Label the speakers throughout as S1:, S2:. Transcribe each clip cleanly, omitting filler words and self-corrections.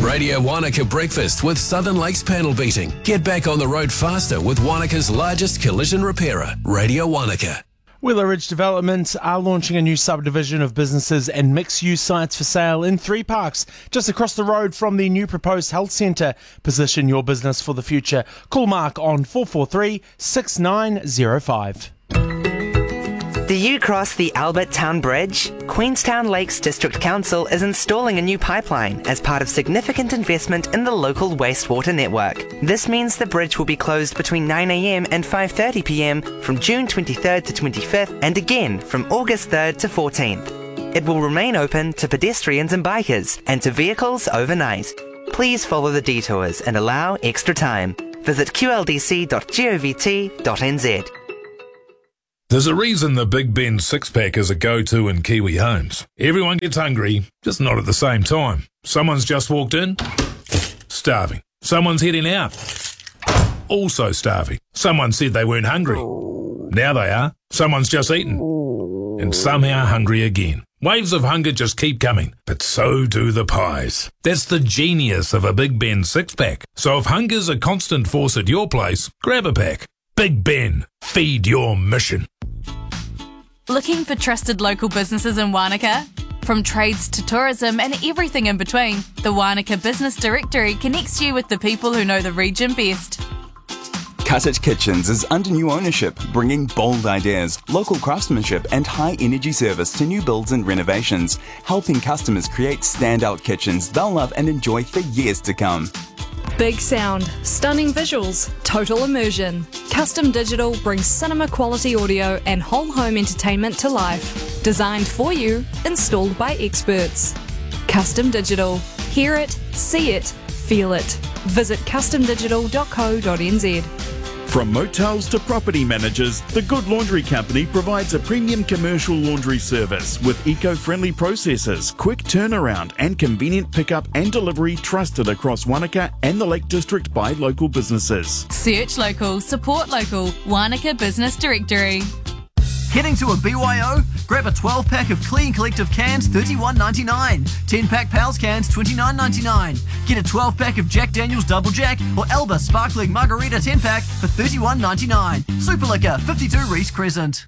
S1: Radio Wanaka Breakfast with Southern Lakes Panel Beating. Get back on the road faster with Wanaka's largest collision repairer, Radio Wanaka.
S2: Wheeler Ridge Development are launching a new subdivision of businesses and mixed-use sites for sale in 3 parks just across the road from the new proposed health centre. Position your business for the future. Call Mark on 443 6905.
S3: Do you cross the Albert Town Bridge? Queenstown Lakes District Council is installing a new pipeline as part of significant investment in the local wastewater network. This means the bridge will be closed between 9 a.m. and 5:30 p.m. from June 23rd to 25th and again from August 3rd to 14th. It will remain open to pedestrians and bikers and to vehicles overnight. Please follow the detours and allow extra time. Visit qldc.govt.nz.
S4: There's a reason the Big Ben six-pack is a go-to in Kiwi homes. Everyone gets hungry, just not at the same time. Someone's just walked in, starving. Someone's heading out, also starving. Someone said they weren't hungry. Now they are. Someone's just eaten, and somehow hungry again. Waves of hunger just keep coming, but so do the pies. That's the genius of a Big Ben six-pack. So if hunger's a constant force at your place, grab a pack. Big Ben, feed your mission.
S5: Looking for trusted local businesses in Wanaka? From trades to tourism and everything in between, the Wanaka Business Directory connects you with the people who know the region best.
S6: Cottage Kitchens is under new ownership, bringing bold ideas, local craftsmanship and high-energy service to new builds and renovations, helping customers create standout kitchens they'll love and enjoy for years to come.
S7: Big sound, stunning visuals, total immersion. Custom Digital brings cinema quality audio and whole home entertainment to life. Designed for you, installed by experts. Custom Digital. Hear it, see it, feel it. Visit customdigital.co.nz.
S8: From motels to property managers, the Good Laundry Company provides a premium commercial laundry service with eco-friendly processes, quick turnaround and convenient pickup and delivery trusted across Wanaka and the Lake District by local businesses.
S5: Search local, support local. Wanaka Business Directory.
S9: Heading to a BYO? Grab a 12-pack of Clean Collective cans, $31.99. 10-pack Pals cans, $29.99. Get a 12-pack of Jack Daniel's Double Jack or Alba Sparkling Margarita 10-pack for $31.99. Super Liquor, 52 Reese Crescent.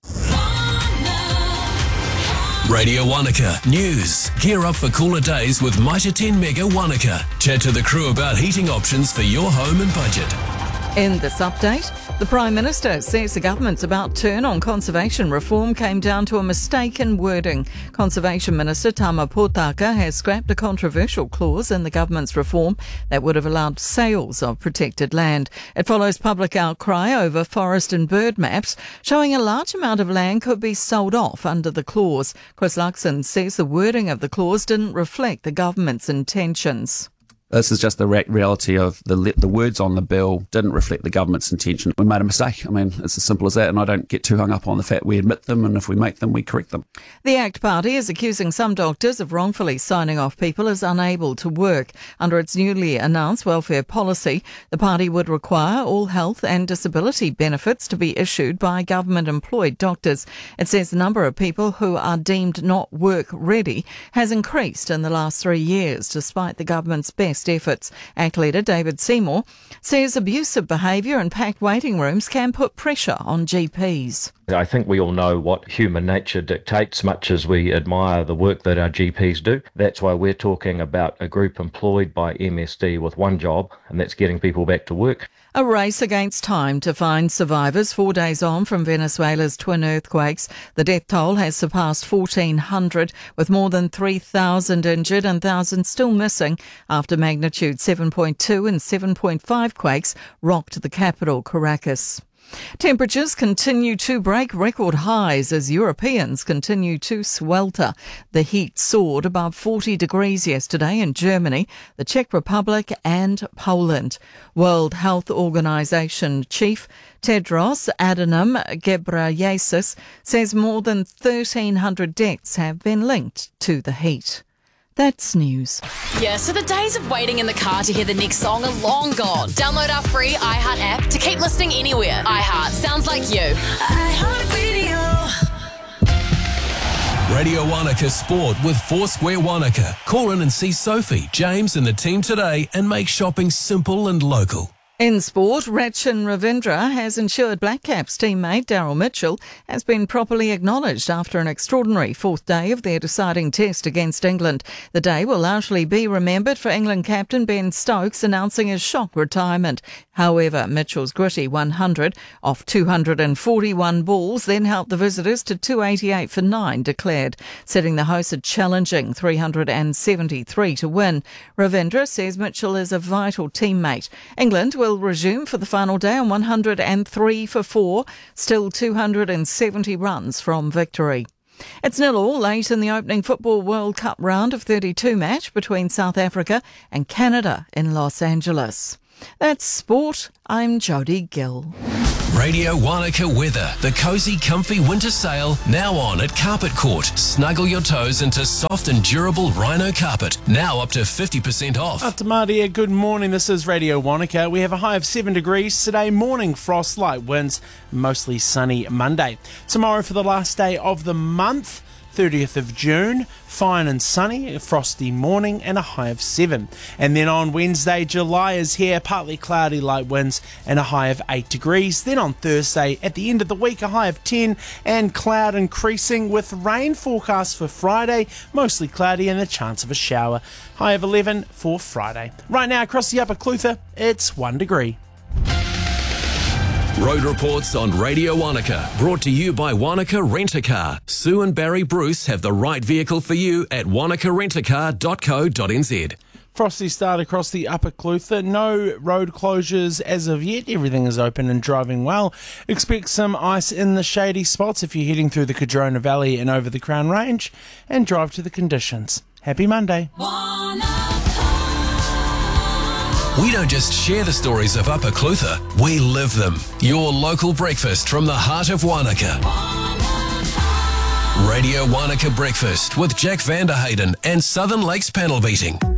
S1: Radio Wanaka News. Gear up for cooler days with Mitre 10 Mega Wanaka. Chat to the crew about heating options for your home and budget.
S10: In this update, the Prime Minister says the government's about turn on conservation reform came down to a mistake in wording. Conservation Minister Tama Potaka has scrapped a controversial clause in the government's reform that would have allowed sales of protected land. It follows public outcry over forest and bird maps showing a large amount of land could be sold off under the clause. Chris Luxon says the wording of the clause didn't reflect the government's intentions.
S11: This is just the reality of the words on the bill didn't reflect the government's intention. We made a mistake. I mean, it's as simple as that, and I don't get too hung up on the fact we admit them, and if we make them, we correct them.
S10: The ACT Party is accusing some doctors of wrongfully signing off people as unable to work. Under its newly announced welfare policy, the party would require all health and disability benefits to be issued by government-employed doctors. It says the number of people who are deemed not work-ready has increased in the last 3 years, despite the government's best efforts. ACT leader David Seymour says abusive behaviour and packed waiting rooms can put pressure on GPs.
S12: I think we all know what human nature dictates, much as we admire the work that our GPs do. That's why we're talking about a group employed by MSD with one job, and that's getting people back to work.
S10: A race against time to find survivors 4 days on from Venezuela's twin earthquakes. The death toll has surpassed 1,400, with more than 3,000 injured and thousands still missing after magnitude 7.2 and 7.5 quakes rocked the capital, Caracas. Temperatures continue to break record highs as Europeans continue to swelter. The heat soared above 40 degrees yesterday in Germany, the Czech Republic and Poland. World Health Organization Chief Tedros Adhanom Ghebreyesus says more than 1,300 deaths have been linked to the heat. That's news.
S13: Yeah, so the days of waiting in the car to hear the next song are long gone. Download our free iHeart app to keep listening anywhere. iHeart sounds like you. iHeart Radio.
S1: Radio Wanaka Sport with Foursquare Wanaka. Call in and see Sophie, James and the team today and make shopping simple and local.
S10: In sport, Rachin Ravindra has ensured Black Caps teammate Daryl Mitchell has been properly acknowledged after an extraordinary fourth day of their deciding test against England. The day will largely be remembered for England captain Ben Stokes announcing his shock retirement. However, Mitchell's gritty 100 off 241 balls then helped the visitors to 288 for 9 declared, setting the hosts a challenging 373 to win. Ravindra says Mitchell is a vital teammate. England will resume for the final day on 103 for 4, still 270 runs from victory. It's 0-0 late in the opening Football World Cup round of 32 match between South Africa and Canada in Los Angeles. That's sport. I'm Jodie Gill.
S1: Radio Wanaka weather. The cosy, comfy winter sale now on at Carpet Court. Snuggle your toes into soft and durable rhino carpet. Now up to 50% off.
S2: Atamadia, good morning. This is Radio Wanaka. We have a high of 7 degrees today. Morning frost, light winds, mostly sunny Monday. Tomorrow for the last day of the month, 30th of June, fine and sunny, a frosty morning and a high of 7. And then on Wednesday, July is here, partly cloudy, light winds and a high of 8 degrees. Then on Thursday, at the end of the week, a high of 10 and cloud increasing with rain forecast for Friday, mostly cloudy and a chance of a shower. High of 11 for Friday. Right now across the Upper Clutha, it's 1 degree.
S1: Road reports on Radio Wanaka, brought to you by Wanaka Rent-A-Car. Sue and Barry Bruce have the right vehicle for you at wanakarentacar.co.nz.
S2: Frosty start across the Upper Clutha. No road closures as of yet. Everything is open and driving well. Expect some ice in the shady spots if you're heading through the Cardrona Valley and over the Crown Range, and drive to the conditions. Happy Monday.
S1: We don't just share the stories of Upper Clutha, we live them. Your local breakfast from the heart of Wanaka. Radio Wanaka Breakfast with Jack Vanderhayden and Southern Lakes Panel Beating.